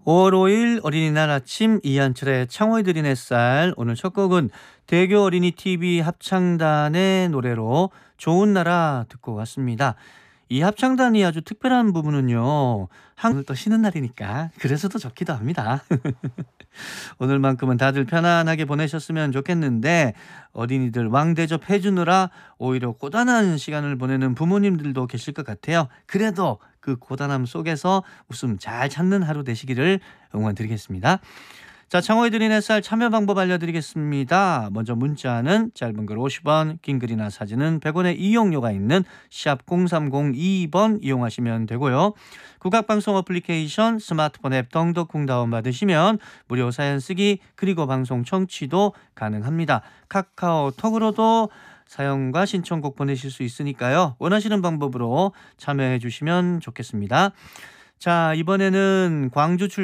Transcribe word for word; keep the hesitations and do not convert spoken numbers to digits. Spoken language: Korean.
오월 오일 어린이날 아침 이한철의 창호이들인 햇살. 오늘 첫 곡은 대교 어린이 티비 합창단의 노래로 좋은 나라 듣고 왔습니다. 이 합창단이 아주 특별한 부분은요. 오늘 또 쉬는 날이니까 그래서 더 좋기도 합니다. 오늘만큼은 다들 편안하게 보내셨으면 좋겠는데 어린이들 왕대접 해주느라 오히려 고단한 시간을 보내는 부모님들도 계실 것 같아요. 그래도 그 고단함 속에서 웃음 잘 찾는 하루 되시기를 응원드리겠습니다. 자, 창호이들인 햇살 참여 방법 알려드리겠습니다. 먼저 문자는 짧은 글 오십 원, 긴 글이나 사진은 백 원의 이용료가 있는 샵 공삼공이 번 이용하시면 되고요. 국악방송 어플리케이션 스마트폰 앱 덩덕콩 다운받으시면 무료 사연 쓰기 그리고 방송 청취도 가능합니다. 카카오톡으로도 사연과 신청곡 보내실 수 있으니까요. 원하시는 방법으로 참여해 주시면 좋겠습니다. 자, 이번에는 광주 출